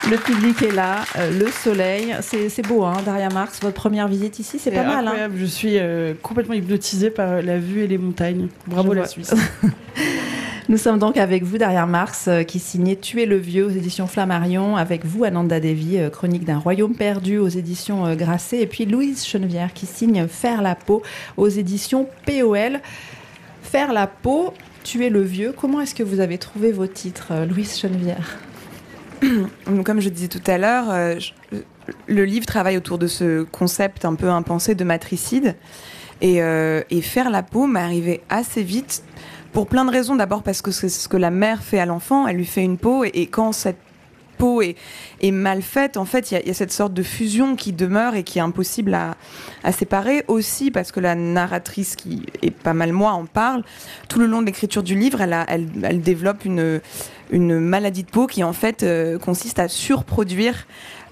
Le public est là, le soleil, c'est beau, hein, Daria Marx, votre première visite ici, c'est pas mal. Incroyable, je suis complètement hypnotisée par la vue et les montagnes. Bravo la Suisse. Nous sommes donc avec vous, Daria Marx, qui signait Tuer le vieux aux éditions Flammarion, avec vous, Ananda Devi, Chronique d'un royaume perdu aux éditions Grasset, et puis Louise Chenevière, qui signe Faire la peau aux éditions POL. Faire la peau, Tuer le vieux, comment est-ce que vous avez trouvé vos titres, Louise Chenevière ? Comme je disais tout à l'heure, le livre travaille autour de ce concept un peu impensé de matricide. Et faire la peau m'est arrivé assez vite pour plein de raisons. D'abord parce que c'est ce que la mère fait à l'enfant, elle lui fait une peau. Et quand cette peau est mal faite, en fait, il y a cette sorte de fusion qui demeure et qui est impossible à séparer. Aussi parce que la narratrice, qui est pas mal moi, en parle. Tout le long de l'écriture du livre, elle développe une maladie de peau qui en fait consiste à surproduire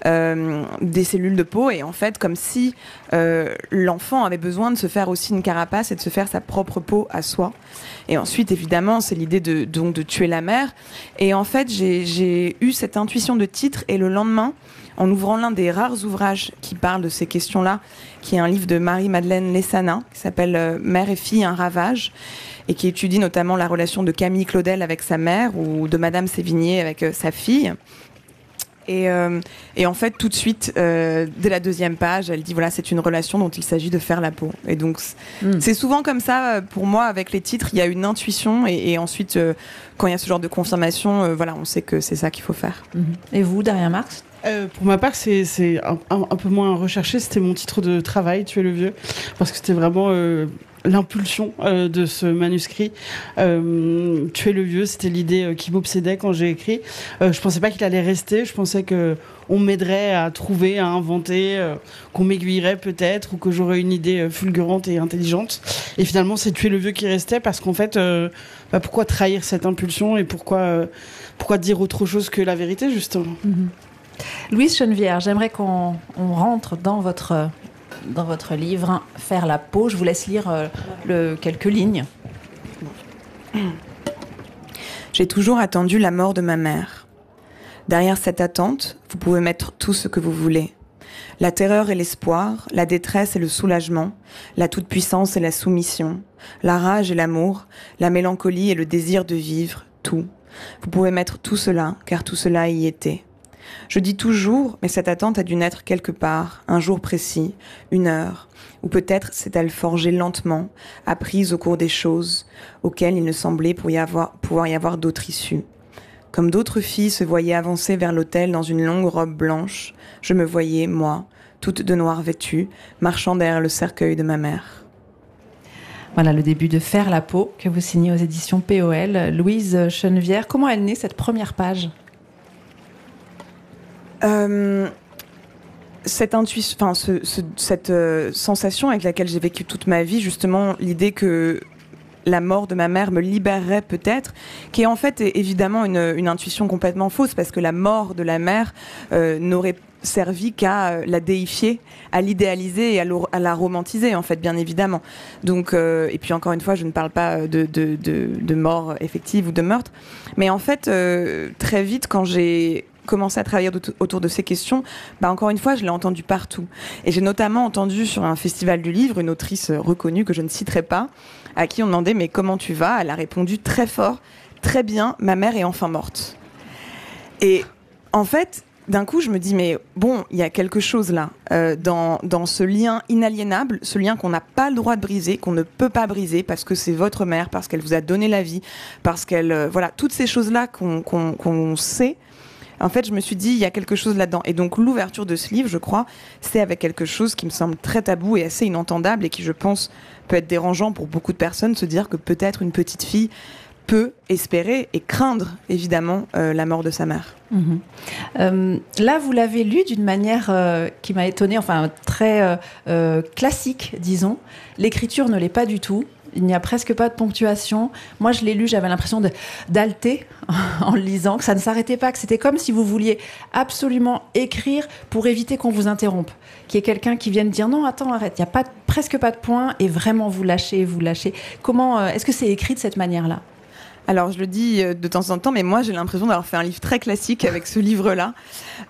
des cellules de peau, et en fait comme si l'enfant avait besoin de se faire aussi une carapace et de se faire sa propre peau à soi. Et ensuite évidemment c'est l'idée de tuer la mère. Et en fait j'ai eu cette intuition de titre, et le lendemain, en ouvrant l'un des rares ouvrages qui parle de ces questions-là, qui est un livre de Marie-Madeleine Lessana, qui s'appelle Mère et fille, un ravage, et qui étudie notamment la relation de Camille Claudel avec sa mère, ou de Madame Sévigné avec sa fille. Et en fait, tout de suite, dès la deuxième page, elle dit voilà, c'est une relation dont il s'agit de faire la peau. Et donc, c'est souvent comme ça pour moi avec les titres. Il y a une intuition, et ensuite, quand il y a ce genre de confirmation, voilà, on sait que c'est ça qu'il faut faire. Et vous, Daria Marx ? Pour ma part, c'est un peu moins recherché. C'était mon titre de travail, Tuer le vieux, parce que c'était vraiment l'impulsion de ce manuscrit. Tuer le vieux, c'était l'idée qui m'obsédait quand j'ai écrit. Je pensais pas qu'il allait rester. Je pensais que on m'aiderait à trouver, à inventer, qu'on m'aiguillerait peut-être, ou que j'aurais une idée fulgurante et intelligente. Et finalement, c'est Tuer le vieux qui restait, parce qu'en fait, pourquoi trahir cette impulsion, et pourquoi dire autre chose que la vérité, justement. Louise Chenevière, j'aimerais qu'on rentre dans votre livre, Faire la peau. Je vous laisse lire quelques lignes. J'ai toujours attendu la mort de ma mère. Derrière cette attente, vous pouvez mettre tout ce que vous voulez. La terreur et l'espoir, la détresse et le soulagement, la toute-puissance et la soumission, la rage et l'amour, la mélancolie et le désir de vivre, tout. Vous pouvez mettre tout cela, car tout cela y était. Je dis toujours, mais cette attente a dû naître quelque part, un jour précis, une heure, ou peut-être s'est-elle forgée lentement, apprise au cours des choses, auxquelles il ne semblait pouvoir y avoir d'autre issue. Comme d'autres filles se voyaient avancer vers l'autel dans une longue robe blanche, je me voyais, moi, toute de noir vêtue, marchant derrière le cercueil de ma mère. Voilà le début de Faire la peau, que vous signez aux éditions POL. Louise Chenevière, comment elle naît cette première page ? Cette intuition, cette sensation avec laquelle j'ai vécu toute ma vie, justement, l'idée que la mort de ma mère me libérerait peut-être, qui est en fait évidemment une intuition complètement fausse, parce que la mort de la mère n'aurait servi qu'à la déifier, à l'idéaliser et à la romantiser, en fait, bien évidemment. Donc, et puis encore une fois, je ne parle pas de mort effective ou de meurtre, mais en fait, très vite, quand j'ai commencé à travailler autour de ces questions, encore une fois, je l'ai entendu partout. Et j'ai notamment entendu sur un festival du livre une autrice reconnue que je ne citerai pas, à qui on demandait « Mais comment tu vas ?» Elle a répondu très fort « Très bien, ma mère est enfin morte. » Et en fait, d'un coup, je me dis « Mais bon, il y a quelque chose là, dans ce lien inaliénable, ce lien qu'on n'a pas le droit de briser, qu'on ne peut pas briser, parce que c'est votre mère, parce qu'elle vous a donné la vie, parce qu'elle... voilà, toutes ces choses-là qu'on sait. » En fait, je me suis dit, il y a quelque chose là-dedans. Et donc, l'ouverture de ce livre, je crois, c'est avec quelque chose qui me semble très tabou et assez inentendable, et qui, je pense, peut être dérangeant pour beaucoup de personnes, se dire que peut-être une petite fille peut espérer et craindre, évidemment, la mort de sa mère. Là, vous l'avez lu d'une manière qui m'a étonnée, enfin, très classique, disons. L'écriture ne l'est pas du tout. Il n'y a presque pas de ponctuation. Moi, je l'ai lu, j'avais l'impression d'halter en le lisant, que ça ne s'arrêtait pas, que c'était comme si vous vouliez absolument écrire pour éviter qu'on vous interrompe. Qu'il y ait quelqu'un qui vienne dire « Non, attends, arrête, il n'y a presque pas de point » et vraiment vous lâchez. Comment, est-ce que c'est écrit de cette manière-là ? Alors, je le dis de temps en temps, mais moi, j'ai l'impression d'avoir fait un livre très classique avec ce livre-là.